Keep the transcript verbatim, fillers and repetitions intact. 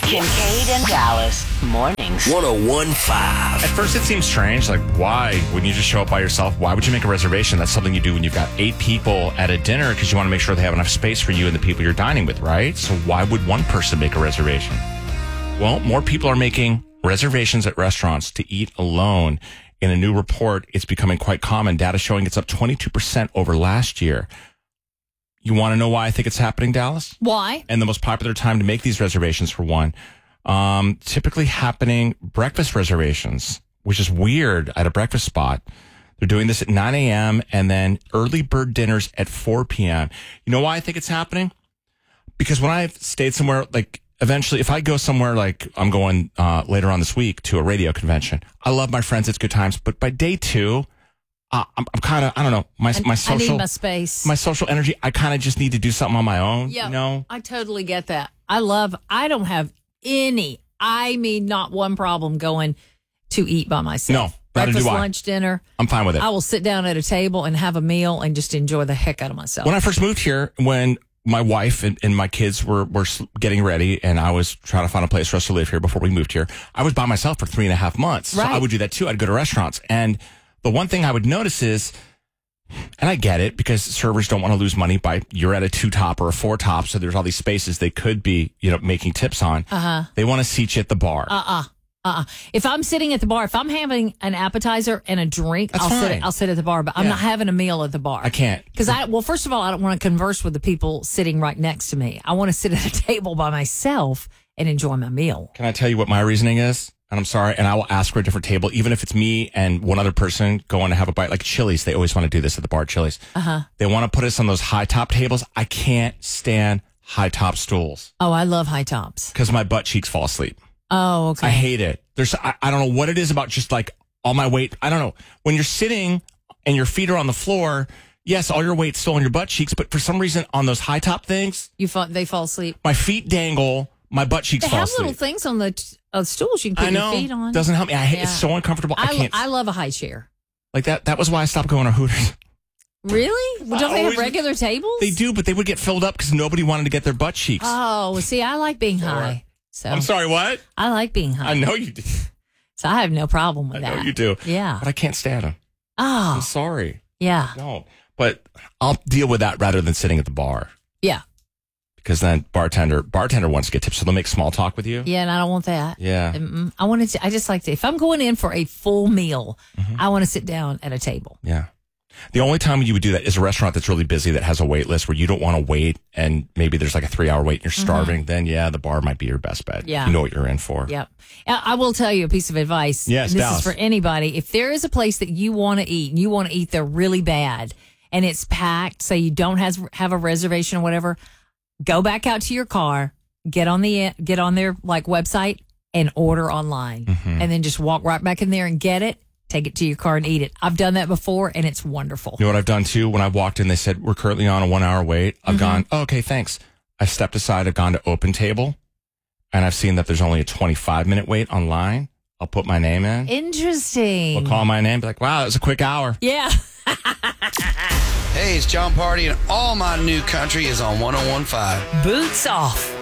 Kincaid and Dallas mornings. one oh one point five. At first, it seems strange. Like, why wouldn't you just show up by yourself? Why would you make a reservation? That's something you do when you've got eight people at a dinner because you want to make sure they have enough space for you and the people you're dining with, right? So why would one person make a reservation? Well, more people are making reservations at restaurants to eat alone. In a new report, it's becoming quite common. Data showing it's up twenty-two percent over last year. You want to know why I think it's happening, Dallas? Why? And the most popular time to make these reservations, for one, um, typically happening breakfast reservations, which is weird at a breakfast spot. They're doing this at nine a.m. and then early bird dinners at four p.m. You know why I think it's happening? Because when I've stayed somewhere, like eventually, if I go somewhere like I'm going uh, later on this week to a radio convention, I love my friends. It's good times. But by day two, Uh, I'm, I'm kind of, I don't know, my I, my social, I need my space. my social energy. I kind of just need to do something on my own. Yeah, you know, I totally get that. I love. I don't have any. I mean, not one problem going to eat by myself. No, neither breakfast, do I. lunch, dinner. I'm fine with it. I will sit down at a table and have a meal and just enjoy the heck out of myself. When I first moved here, when my wife and, and my kids were, were getting ready and I was trying to find a place for us to live here before we moved here, I was by myself for three and a half months. Right. So I would do that too. I'd go to restaurants. And the one thing I would notice is, and I get it because servers don't want to lose money by you're at a two top or a four top. So there's all these spaces they could be, you know, making tips on. Uh-huh. They want to seat you at the bar. Uh-uh. Uh-uh. If I'm sitting at the bar, if I'm having an appetizer and a drink, That's I'll fine. sit. I'll sit at the bar, but I'm Yeah. not having a meal at the bar. I can't. Because I, well, first of all, I don't want to converse with the people sitting right next to me. I want to sit at a table by myself and enjoy my meal. Can I tell you what my reasoning is? And I'm sorry, and I will ask for a different table, even if it's me and one other person going to have a bite. Like Chili's, they always want to do this at the bar, Chili's. Uh-huh. They want to put us on those high top tables. I can't stand high top stools Oh, I love high tops. because my butt cheeks fall asleep. Oh, okay. I hate it. There's, I, I don't know what it is about just like all my weight. I don't know. When you're sitting and your feet are on the floor, yes, all your weight's still on your butt cheeks, but for some reason on those high top things, You fall, they fall asleep. my feet dangle, my butt cheeks They fall have asleep. little things on the t- uh, stools you can put I know. your feet on. Doesn't help me. I hate, Yeah. It's so uncomfortable. I, I, can't. I love a high chair. Like that. That was why I stopped going to Hooters. Really? Well, don't I they have always- regular tables? They do, but they would get filled up because nobody wanted to get their butt cheeks. Oh, well, see, I like being high. So I'm sorry, what? I like being high. I know you do. So I have no problem with I that. know you do. Yeah. But I can't stand them. I'm Oh, sorry. yeah. No. But I'll deal with that rather than sitting at the bar. Yeah. Because then bartender bartender wants to get tips, so they'll make small talk with you. Yeah, and I don't want that. Yeah. Mm-mm. I want to. I just like to. If I'm going in for a full meal, Mm-hmm. I want to sit down at a table. Yeah. The only time you would do that is a restaurant that's really busy that has a wait list where you don't want to wait and maybe there's like a three hour wait and you're starving. Then, yeah, the bar might be your best bet. Mm-hmm. Yeah. You know what you're in for. Yep. I I will tell you a piece of advice. Yes, and this Dallas. is for anybody. If there is a place that you want to eat and you want to eat there really bad and it's packed, say you don't have have a reservation or whatever, go back out to your car, get on the get on their like website and order online, Mm-hmm. and then just walk right back in there and get it. Take it to your car and eat it. I've done that before, and it's wonderful. You know what I've done too? When I walked in, they said, we're currently on a one hour wait. I've Mm-hmm. gone, oh, okay, thanks. I stepped aside. I've gone to open table and I've seen that there's only a twenty-five minute wait online. I'll put my name in. Interesting. I'll call my name. Be like, wow, that was a quick hour. Yeah. Hey, it's John Party, and all my new country is on one oh one point five. Boots off.